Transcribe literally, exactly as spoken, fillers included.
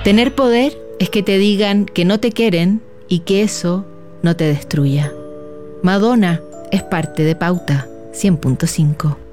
Tener poder es que te digan que no te quieren y que eso no te destruya. Madonna es parte de Pauta cien punto cinco.